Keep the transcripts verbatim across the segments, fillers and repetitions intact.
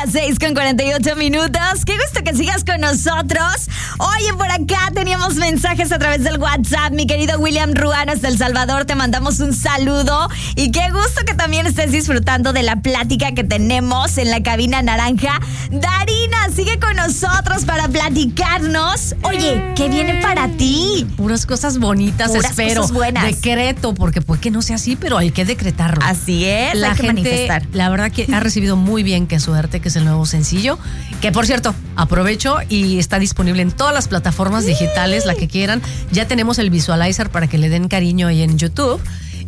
las seis con cuarenta y ocho minutos. Qué gusto que sigas con nosotros. Oye, por acá teníamos mensajes a través del WhatsApp. Mi querido William Ruano hasta El Salvador, te mandamos un saludo. Y qué gusto que también estés disfrutando de la plática que tenemos en la cabina naranja. Darina, sigue con nosotros para platicarnos. Oye, ¿qué viene para ti? Puras cosas bonitas, Puras espero. Cosas buenas. Decreto, porque puede que no sea así, pero hay que decretarlo. Así es, la hay que gente, manifestar. La verdad que ha recibido muy bien Qué Suerte, que es el nuevo sencillo, que por cierto, aprovecho y está disponible en todas las plataformas digitales, la que quieran. Ya tenemos el visualizer para que le den cariño ahí en YouTube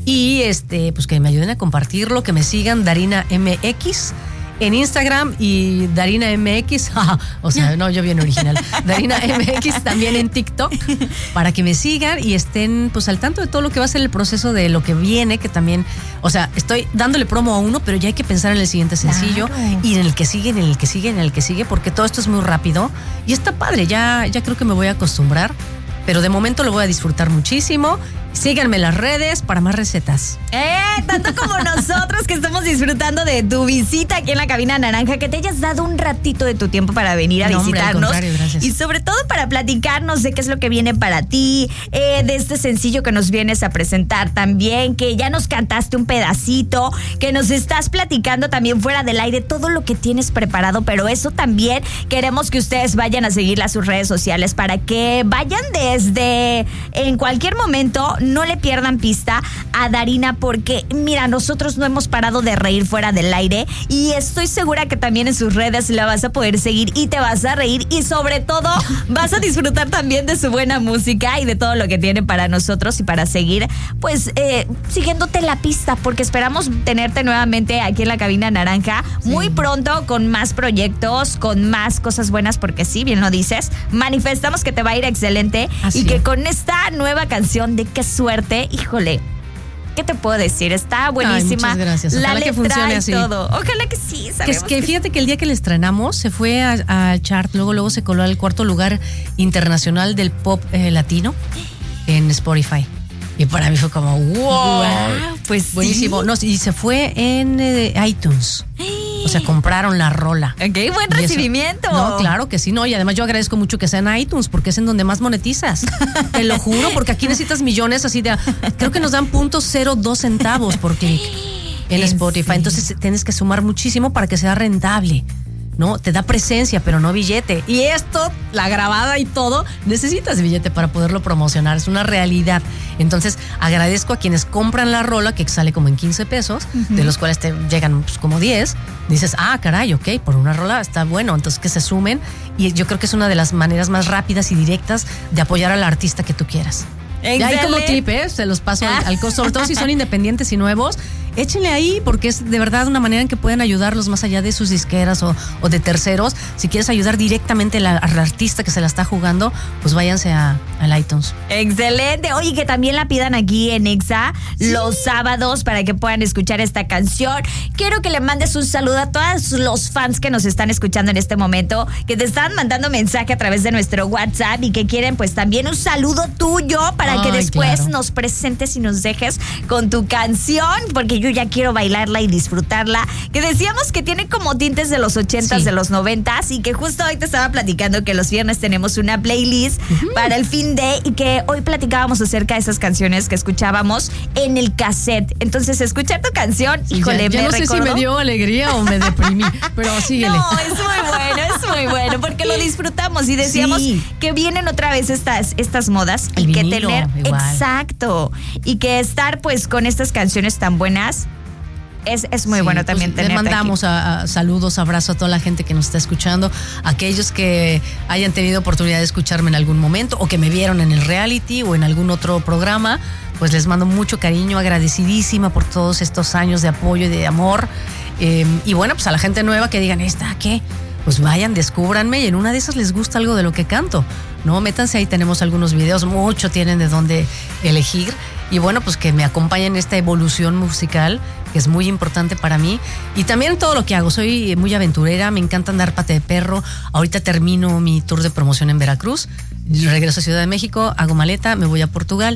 y este, pues que me ayuden a compartirlo, que me sigan Darina M X en Instagram y Darina M X, o sea, no, yo bien original, Darina M X también en TikTok, para que me sigan y estén pues al tanto de todo lo que va a ser el proceso de lo que viene, que también, o sea, estoy dándole promo a uno, pero ya hay que pensar en el siguiente sencillo, claro, y en el que sigue, en el que sigue, en el que sigue, porque todo esto es muy rápido y está padre, ya, ya creo que me voy a acostumbrar, pero de momento lo voy a disfrutar muchísimo. Síganme en las redes para más recetas. Eh, tanto como nosotros que estamos disfrutando de tu visita aquí en la cabina naranja, que te hayas dado un ratito de tu tiempo para venir a no, visitarnos. Hombre, al contrario, gracias. Y sobre todo para platicarnos de qué es lo que viene para ti, eh, de este sencillo que nos vienes a presentar también, que ya nos cantaste un pedacito, que nos estás platicando también fuera del aire todo lo que tienes preparado, pero eso también queremos que ustedes vayan a seguirla a sus redes sociales para que vayan desde en cualquier momento. No le pierdan pista a Darina porque, mira, nosotros no hemos parado de reír fuera del aire y estoy segura que también en sus redes la vas a poder seguir y te vas a reír y sobre todo vas a disfrutar también de su buena música y de todo lo que tiene para nosotros y para seguir, pues, eh, siguiéndote la pista porque esperamos tenerte nuevamente aquí en la cabina naranja sí. muy pronto con más proyectos, con más cosas buenas porque sí, bien lo dices, manifestamos que te va a ir excelente. Así y que con esta nueva canción de Qué Suerte, híjole, ¿qué te puedo decir? Está buenísima. Ay, muchas gracias. La Ojalá letra que funcione y así. todo. Ojalá que sí. Que es que fíjate que el día que la estrenamos se fue al chart, luego luego se coló al cuarto lugar internacional del pop eh, latino en Spotify. Y para mí fue como wow, wow pues buenísimo. Sí. No, y se fue en eh, iTunes. O sea, compraron la rola. Ok, buen recibimiento. Eso, no, claro que sí, no. Y además yo agradezco mucho que sea en iTunes porque es en donde más monetizas. Te lo juro, porque aquí necesitas millones así de... Creo que nos dan punto cero dos centavos por clic en Spotify. Entonces tienes que sumar muchísimo para que sea rentable. ¿No? Te da presencia, pero no billete. Y esto, la grabada y todo, necesitas billete para poderlo promocionar. Es una realidad. Entonces, agradezco a quienes compran la rola, que sale como en quince pesos, uh-huh. de los cuales te llegan pues, como diez. Dices, ah, caray, ok, por una rola está bueno. Entonces, que se sumen. Y yo creo que es una de las maneras más rápidas y directas de apoyar al artista que tú quieras. Y ahí como tip, ¿eh? Se los paso al, al costo, sobre todo si son independientes y nuevos, échenle ahí porque es de verdad una manera en que pueden ayudarlos más allá de sus disqueras o, o de terceros. Si quieres ayudar directamente la, al artista que se la está jugando, pues váyanse a, al iTunes. Excelente. Oye, que también la pidan aquí en Exa sí. los sábados para que puedan escuchar esta canción. Quiero que le mandes un saludo a todos los fans que nos están escuchando en este momento, que te están mandando mensaje a través de nuestro WhatsApp y que quieren pues también un saludo tuyo para Ay, que después claro. nos presentes y nos dejes con tu canción, porque yo ya quiero bailarla y disfrutarla, que decíamos que tiene como tintes de los ochentas, sí. de los noventas, y que justo hoy te estaba platicando que los viernes tenemos una playlist uh-huh. para el fin de, y que hoy platicábamos acerca de esas canciones que escuchábamos en el cassette. Entonces, escuchar tu canción, sí, híjole, ya, ya me no recordó. sé si me dio alegría o me deprimí, pero síguele. No, es muy bueno, es muy bueno, porque lo disfrutamos y decíamos sí. que vienen otra vez estas, estas modas el y vinilo, que tener, igual. exacto, y que estar pues con estas canciones tan buenas Es, es muy sí, bueno también pues, tener. Le mandamos a, a, saludos, abrazo a toda la gente que nos está escuchando, aquellos que hayan tenido oportunidad de escucharme en algún momento o que me vieron en el reality o en algún otro programa, pues les mando mucho cariño, agradecidísima por todos estos años de apoyo y de amor. Eh, y bueno, pues a la gente nueva que digan, ¿esta qué? Pues vayan, descúbranme y en una de esas les gusta algo de lo que canto, ¿no? Métanse ahí, tenemos algunos videos, mucho tienen de dónde elegir. Y bueno, pues que me acompañen en esta evolución musical, que es muy importante para mí. Y también todo lo que hago, soy muy aventurera, me encanta andar pate de perro. Ahorita termino mi tour de promoción en Veracruz, regreso a Ciudad de México, hago maleta, me voy a Portugal.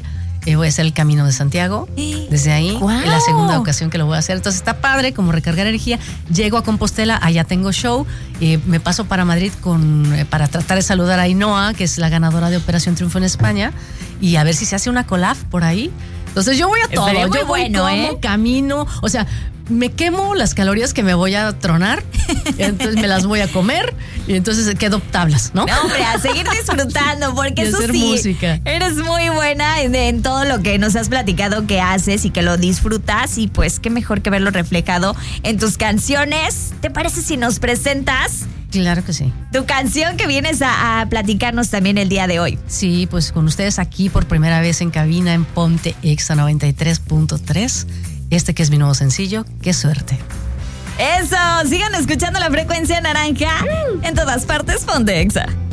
Eh, voy a hacer el Camino de Santiago desde ahí. ¡Guau! Es la segunda ocasión que lo voy a hacer. Entonces está padre, como recargar energía. Llego a Compostela, allá tengo show. Eh, me paso para Madrid con, eh, para tratar de saludar a Ainhoa, que es la ganadora de Operación Triunfo en España. Y a ver si se hace una collab por ahí. Entonces yo voy a todo. Estaría muy yo voy bueno, como, ¿eh? camino. O sea, me quemo las calorías que me voy a tronar. Entonces me las voy a comer. Y entonces quedo tablas, ¿no? No, hombre, a seguir disfrutando, porque Y eso hacer sí, música. eres muy buena en, en todo lo que nos has platicado que haces y que lo disfrutas, y pues qué mejor que verlo reflejado en tus canciones. ¿Te parece si nos presentas Claro que sí. tu canción que vienes a, a platicarnos también el día de hoy? Sí, pues con ustedes aquí por primera vez en cabina en Ponte Exa noventa y tres punto tres. Este que es mi nuevo sencillo, Qué suerte. Eso, sigan escuchando la frecuencia naranja en todas partes, Ponte Exa.